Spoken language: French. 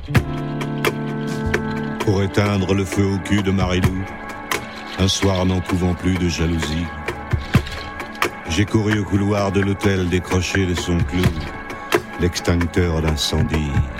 Pour éteindre le feu au cul de Marilou, un soir n'en pouvant plus de jalousie, j'ai couru au couloir de l'hôtel décrocher de son clou l'extincteur d'incendie.